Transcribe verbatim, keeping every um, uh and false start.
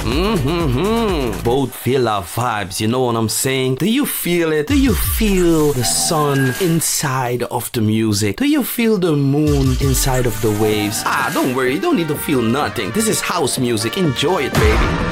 Mm-hmm. Both feel our vibes, you know what I'm saying? Do you feel it? Do you feel the sun inside of the music? Do you feel the moon inside of the waves? Ah, don't worry, you don't need to feel nothing. This is house music. Enjoy it, baby.